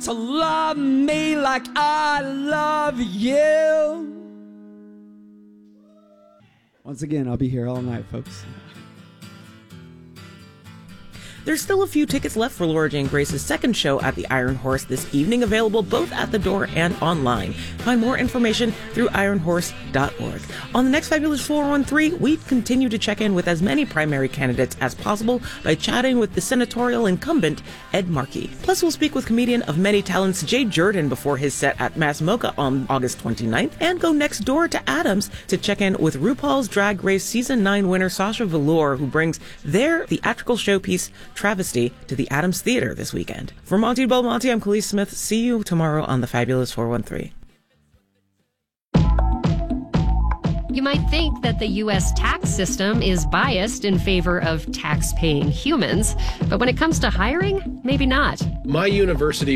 to love me like I love you. Once again, I'll be here all night, folks. There's still a few tickets left for Laura Jane Grace's second show at the Iron Horse this evening, available both at the door and online. Find more information through ironhorse.org. On the next Fabulous 413, we continue to check in with as many primary candidates as possible by chatting with the senatorial incumbent, Ed Markey. Plus, we'll speak with comedian of many talents Jay Jordan before his set at Mass Mocha on August 29th, and go next door to Adams to check in with RuPaul's Drag Race Season 9 winner Sasha Velour, who brings their theatrical showpiece Travesty to the Adams Theater this weekend. For Monty Belmonte, I'm Khalees Smith. See you tomorrow on the Fabulous 413. You might think that the U.S. tax system is biased in favor of tax-paying humans, but when it comes to hiring, maybe not. My university